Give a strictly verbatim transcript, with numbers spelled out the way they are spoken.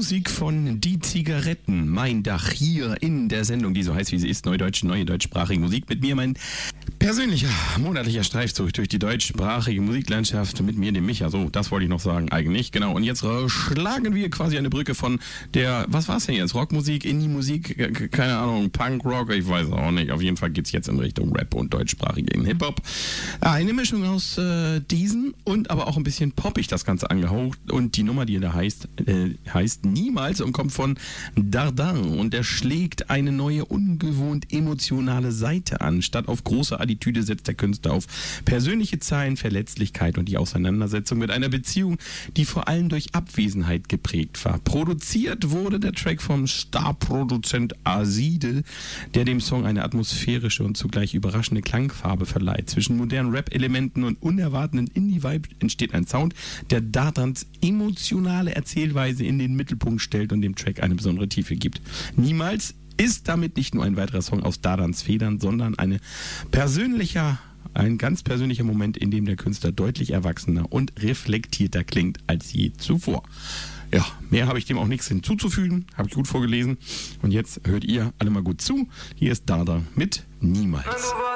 Musik von Die Zigaretten, mein Dach, hier in der Sendung, die so heißt, wie sie ist, Neudeutsch, neue deutschsprachige Musik. Mit mir mein persönlicher, monatlicher Streifzug durch die deutschsprachige Musiklandschaft. Mit mir, dem Micha, so, das wollte ich noch sagen, eigentlich, genau. Und jetzt äh, schlagen wir quasi eine Brücke von der, was war's denn jetzt, Rockmusik, Indie-Musik, keine Ahnung, Punk-Rock, ich weiß auch nicht. Auf jeden Fall geht's jetzt in Richtung Rap und deutschsprachigen Hip-Hop. Eine Mischung aus äh, diesen und aber auch ein bisschen poppig das Ganze angehaucht. Und die Nummer, die da heißt, äh, heißt Niemals und kommt von Dardin. Und er schlägt eine neue, ungewohnt emotionale Seite an. Statt auf große Attitüde setzt der Künstler auf persönliche Zeilen, Verletzlichkeit und die Auseinandersetzung mit einer Beziehung, die vor allem durch Abwesenheit geprägt war. Produziert wurde der Track vom Starproduzent Aside, der dem Song eine atmosphärische und zugleich überraschende Klangfarbe verleiht. Zwischen modernen Rap-Elementen und unerwarteten Indie-Vibe entsteht ein Sound, der Dardins emotionale Erzählweise in den Mittelpunkt stellt und dem Track eine besondere Tiefe gibt. Niemals ist damit nicht nur ein weiterer Song aus Dardins Federn, sondern eine persönlicher, ein ganz persönlicher Moment, in dem der Künstler deutlich erwachsener und reflektierter klingt als je zuvor. Ja, mehr habe ich dem auch nichts hinzuzufügen, habe ich gut vorgelesen. Und jetzt hört ihr alle mal gut zu. Hier ist Dardin mit Niemals.